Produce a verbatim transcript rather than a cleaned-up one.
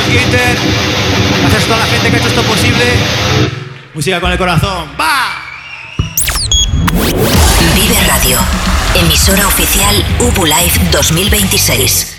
Inter. Gracias a toda la gente que ha hecho esto posible. Música con el corazón. ¡Va! Vive Radio, emisora oficial Ubu Live dos mil veintiséis.